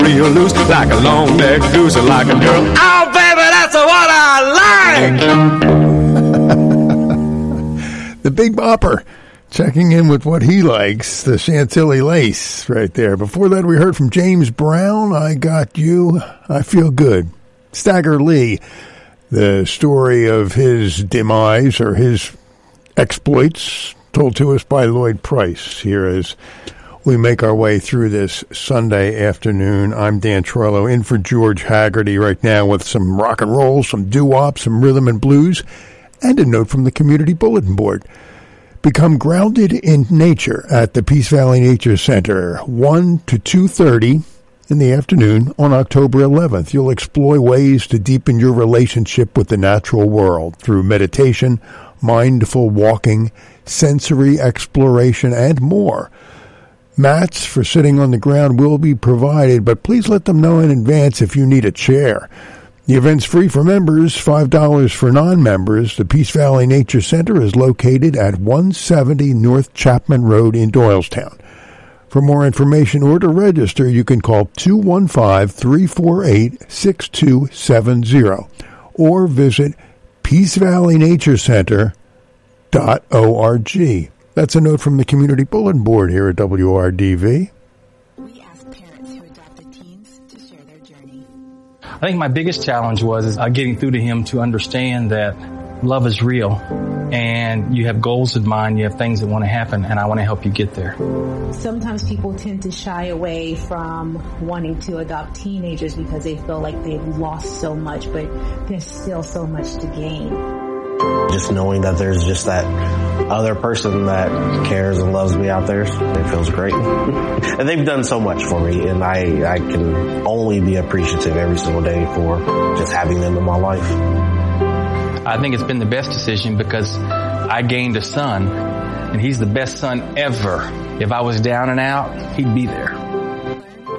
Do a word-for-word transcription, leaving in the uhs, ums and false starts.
Real loose, like a long neck goose, like a girl. Oh, baby, that's what I like. The Big Bopper checking in with what he likes, the Chantilly Lace right there. Before that, we heard from James Brown, I Got You, I Feel Good. Stagger Lee, the story of his demise or his exploits, told to us by Lloyd Price here as we make our way through this Sunday afternoon. I'm Dan Troilo in for George Haggerty right now with some rock and roll, some doo-wop, some rhythm and blues, and a note from the Community Bulletin Board. Become grounded in nature at the Peace Valley Nature Center, one to two thirty in the afternoon on October eleventh. You'll explore ways to deepen your relationship with the natural world through meditation, mindful walking, sensory exploration, and more. Mats for sitting on the ground will be provided, but please let them know in advance if you need a chair. The event's free for members, five dollars for non-members. The Peace Valley Nature Center is located at one seventy North Chapman Road in Doylestown. For more information or to register, you can call two one five, three four eight, six two seven zero or visit peace valley nature center dot org. That's a note from the Community Bulletin Board here at W R D V. We ask parents who adopted teens to share their journey. I think my biggest challenge was uh, getting through to him to understand that love is real and you have goals in mind, you have things that want to happen, and I want to help you get there. Sometimes people tend to shy away from wanting to adopt teenagers because they feel like they've lost so much, but there's still so much to gain. Just knowing that there's just that other person that cares and loves me out there, it feels great. And they've done so much for me, and I, I can only be appreciative every single day for just having them in my life. I think it's been the best decision because I gained a son, and he's the best son ever. If I was down and out, he'd be there.